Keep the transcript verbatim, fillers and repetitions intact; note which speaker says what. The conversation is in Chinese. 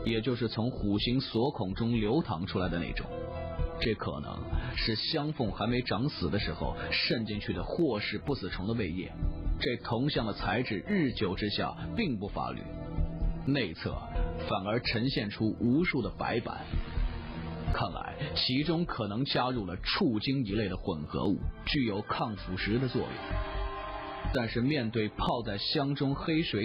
Speaker 1: 也就是从虎形锁孔中流淌出来的那种。这可能是香凤还没长死的时候渗进去的或是不死虫的胃液。这铜像的材质日久之下并不发绿，内侧反而呈现出无数的白板，看来其中可能加入了触精一类的混合物，具有抗腐蚀的作用。但是面对泡在香中黑水